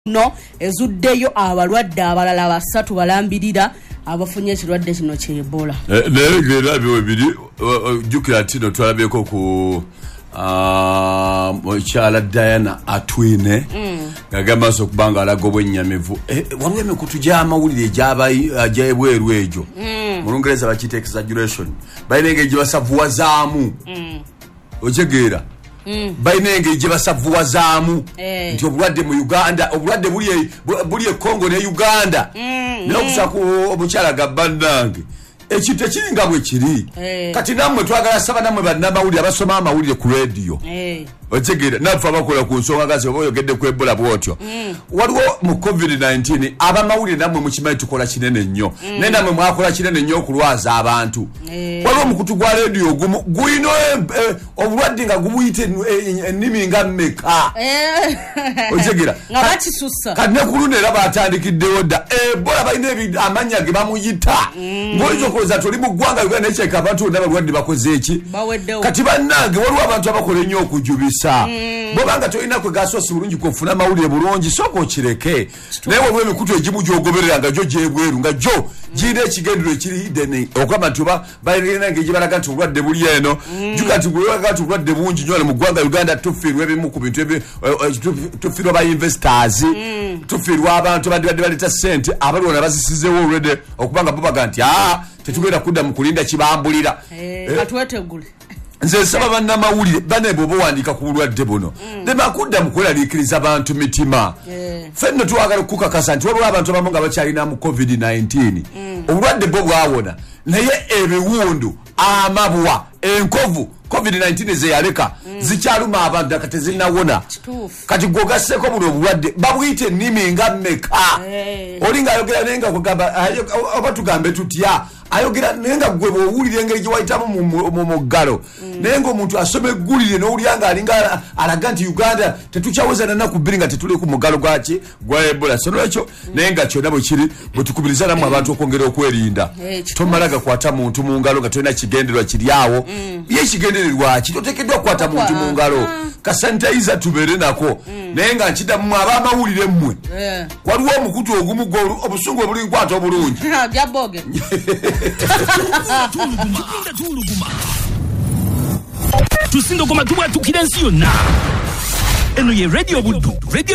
no ezuddeyo abalwadde abalala basatu balambirira abafunye ekirwadde kino kye Ebola. Naye gera bibiri jukira tino twalabyeko ku Chala Diana Atwine ngagamba so kubanga alago nyamivu wamwe mekutujja amawulire jabebweru ejo mu Lungereza bakite exaggeration bayinenge jibasavuwa zaamu ojegeera bayinenge jibasavuwa zaamu nti obulwadde mu Uganda obulwadde buli e Congo ne Uganda n'okusako obukyala gabbandange ekite kiringa bwe kiri kati namwe twagala saba namwe bannamawulire abasoma amawulire ku radio otegera nafa abakola ku nsonga gaze oboyogedde ku Ebola bwotyo waliwo mu COVID-19 abamawulire namwe mukimanyi tukola kinene nnyo namwe mwakola kinene nnyo okulwaza abantu waliwo mukutu gwa radio guyino obulwadde nga gubuyite ennimi nga mmeka otegera nga bakisussa kati ne kulunera batandikiddewo dda Ebola balina amanya ge bamuyita ngoizo koza tuli mu ggwanga Uganda n'ekyeka abantu n'abalwadde bakoze eki kati bannange waliwo abantu abakola ennyo okujubisa bobanga tolina kwe gasosi bulungi kufuna mawulire bulungi soko okireke naye waliwo emikutu egimu gyogoberera nga gyo gyebweru nga gyo girina ekigendero ekiri hidden okwama nti oba balina ngeri balaga nti obulwadde buli eno juga nti obulwadde bungi nnyo mu ggwanga Uganda tufiirwa ebimu ku bintu tufiirwa ba investors tufiirwa abantu badde baleta ssente abalwana bazisizeewo olwedde okubanga bo baga nti tetugenda kudda mu kulinda kibambulira katwetegule nze saba bannamawulire bane bo bawandika ku bulwadde buno bakudda mu kweraliikiriza abantu mitima ffenno twagala okukakasa nti waliwo abantu abamu nga bakyalina mu COVID-19 obulwadde bwo bwawona naye ebiwundu amabwa enkovu COVID-19 zeyaleka zikyaluma abantu kati tezinnawona kati gwogasseko buno obulwadde babuyite ennimi nga mmeka olinga ayogera naye nga kugamba oba tugambe tutya ayogera naye nga gwe bw'owulira engeri gye wayitamu mu muggalo naye ng'omuntu asoma eggulire n'owulira nga alinga alaga nti Uganda tetukyaweza na nnaku bbiri nga tetuli ku muggalo gwaki gwa Ebola so n'ekyo naye nga kyonna bwe kiri bwe tukubiriza namu abantu okwongera okwerinda tomala gakwata muntu mu ngalo nga tolina kigendererwa kiri awo ye kigendererwa ki toteekeddwa kukwata muntu mu ngalo kasanitayiza tubeere nako naye nga nkiddamu mmwe ab'amawulire mmwe waliwo omukutu ogumu obusungu obuli nkwata obulungi tusindogoma tubwatukira ensi yonna eno ye Radio Buddu.